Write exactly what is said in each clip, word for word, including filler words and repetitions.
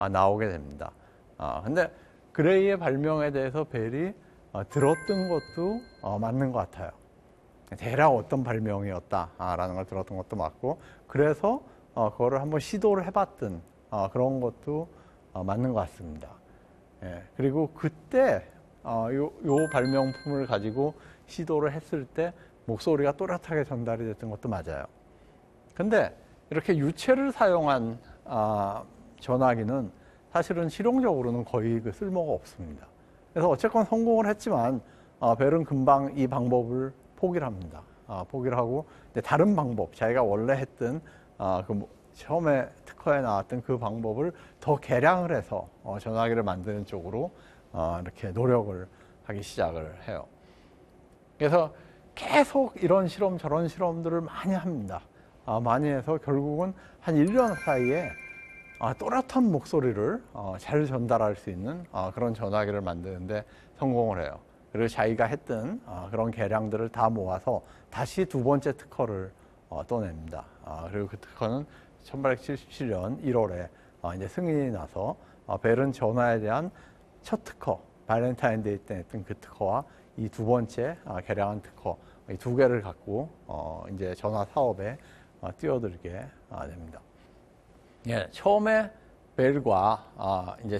나오게 됩니다. 아, 근데 그레이의 발명에 대해서 벨이 들었던 것도 맞는 것 같아요. 대략 어떤 발명이었다라는 걸 들었던 것도 맞고, 그래서 그거를 한번 시도를 해봤던 그런 것도 맞는 것 같습니다. 예, 그리고 그때 요, 요 발명품을 가지고 시도를 했을 때 목소리가 또렷하게 전달이 됐던 것도 맞아요. 근데 이렇게 유체를 사용한 아, 전화기는 사실은 실용적으로는 거의 그 쓸모가 없습니다. 그래서 어쨌건 성공을 했지만 아, 벨은 금방 이 방법을 포기를 합니다. 아, 포기를 하고 이제 다른 방법, 자기가 원래 했던 아, 그 뭐, 처음에 특허에 나왔던 그 방법을 더 개량을 해서 어, 전화기를 만드는 쪽으로 어, 이렇게 노력을 하기 시작을 해요. 그래서 계속 이런 실험 저런 실험들을 많이 합니다. 아, 많이 해서 결국은 한 일 년 사이에 아, 또렷한 목소리를 어, 잘 전달할 수 있는 어, 그런 전화기를 만드는데 성공을 해요. 그리고 자기가 했던 어, 그런 개량들을 다 모아서 다시 두 번째 특허를 어, 또 냅니다. 아, 그리고 그 특허는 천팔백칠십칠 년 일월에 어, 이제 승인이 나서 어, 벨은 전화에 대한 첫 특허, 발렌타인데이 때 했던 그 특허와 이 두 번째 어, 개량한 특허, 이 두 개를 갖고 어, 이제 전화 사업에 어, 뛰어들게 어, 됩니다. 예, 처음에 벨과 어, 이제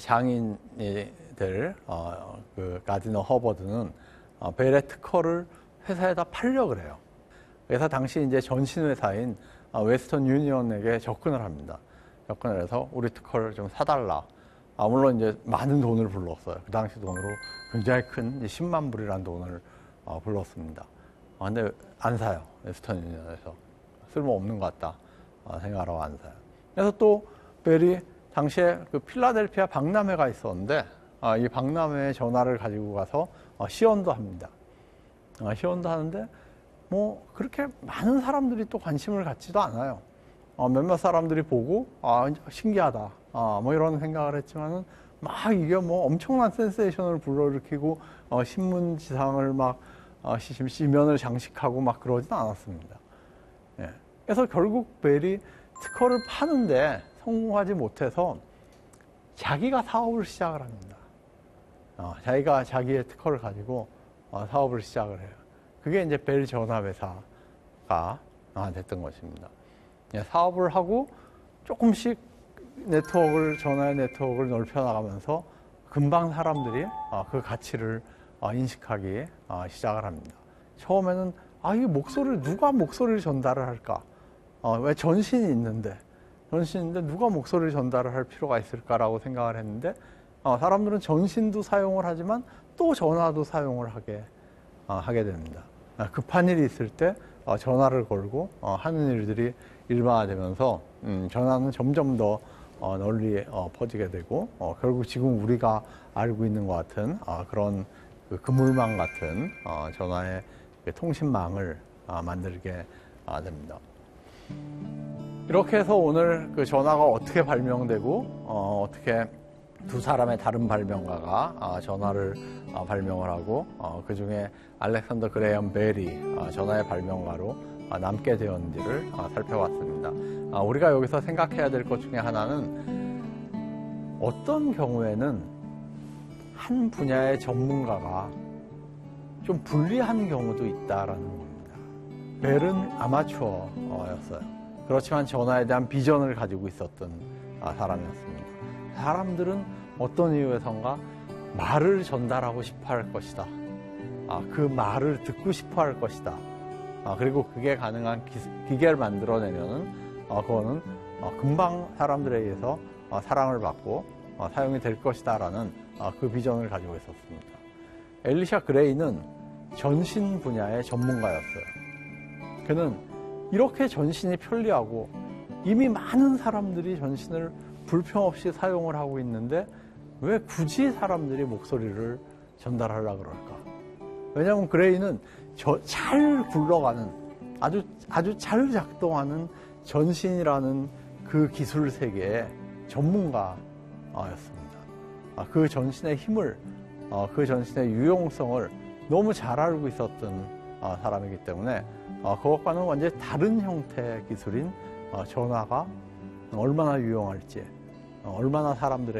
장인들, 어, 그 가디너 허버드는 어, 벨의 특허를 회사에다 팔려고 그래요. 그래서 당시 이제 전신 회사인 어, 웨스턴 유니언에게 접근을 합니다. 접근을 해서 우리 특허를 좀 사달라. 아, 물론 이제 많은 돈을 불렀어요. 그 당시 돈으로 굉장히 큰 십만 불이라는 돈을 어, 불렀습니다. 아, 근데 안 사요. 웨스턴 유니언에서. 쓸모없는 것 같다 어, 생각하라고 안 사요. 그래서 또 벨이 당시에 그 필라델피아 박람회가 있었는데 어, 이 박람회에 전화를 가지고 가서 어, 시연도 합니다. 어, 시연도 하는데 뭐 그렇게 많은 사람들이 또 관심을 갖지도 않아요. 어, 몇몇 사람들이 보고 아 신기하다 아, 뭐 이런 생각을 했지만은 막 이게 뭐 엄청난 센세이션을 불러일으키고 어, 신문 지상을 막 어, 시면을 장식하고 막 그러진 않았습니다. 예. 그래서 결국 벨이 특허를 파는데 성공하지 못해서 자기가 사업을 시작을 합니다. 어, 자기가 자기의 특허를 가지고 어, 사업을 시작을 해요. 그게 이제 벨 전화회사가 됐던 것입니다. 예, 사업을 하고 조금씩 네트워크를, 전화의 네트워크를 넓혀나가면서 금방 사람들이 어, 그 가치를 어, 인식하기 어, 시작을 합니다. 처음에는 아, 이 목소리를, 누가 목소리를 전달을 할까? 어, 왜 전신이 있는데, 전신인데 누가 목소리를 전달을 할 필요가 있을까라고 생각을 했는데, 어, 사람들은 전신도 사용을 하지만 또 전화도 사용을 하게, 어, 하게 됩니다. 급한 일이 있을 때 어, 전화를 걸고 어, 하는 일들이 일반화되면서 음, 전화는 점점 더 어, 널리 어, 퍼지게 되고 어, 결국 지금 우리가 알고 있는 것 같은 어, 그런 그 그물망 같은 어, 전화의 그 통신망을 어, 만들게 어, 됩니다. 이렇게 해서 오늘 그 전화가 어떻게 발명되고 어, 어떻게 두 사람의 다른 발명가가 어, 전화를 어, 발명을 하고 어, 그 중에 알렉산더 그레이엄 벨이 어, 전화의 발명가로 어, 남게 되었는지를 어, 살펴봤습니다. 어, 우리가 여기서 생각해야 될 것 중에 하나는 어떤 경우에는 한 분야의 전문가가 좀 불리한 경우도 있다라는 겁니다. 벨은 아마추어였어요. 그렇지만 전화에 대한 비전을 가지고 있었던 어, 사람이었습니다. 사람들은 어떤 이유에선가 말을 전달하고 싶어 할 것이다. 아, 그 말을 듣고 싶어 할 것이다. 아, 그리고 그게 가능한 기, 기계를 만들어내면은, 어, 그거는 어, 금방 사람들에 의해서 어, 사랑을 받고 어, 사용이 될 것이다. 라는 어, 그 비전을 가지고 있었습니다. 엘리샤 그레이는 전신 분야의 전문가였어요. 그는 이렇게 전신이 편리하고 이미 많은 사람들이 전신을 불평 없이 사용을 하고 있는데 왜 굳이 사람들이 목소리를 전달하려고 그럴까? 왜냐하면 그레이는 저, 잘 굴러가는 아주 아주 잘 작동하는 전신이라는 그 기술 세계의 전문가였습니다. 그 전신의 힘을, 그 전신의 유용성을 너무 잘 알고 있었던 사람이기 때문에 그것과는 완전히 다른 형태의 기술인 전화가 얼마나 유용할지, 어, 얼마나 사람들에게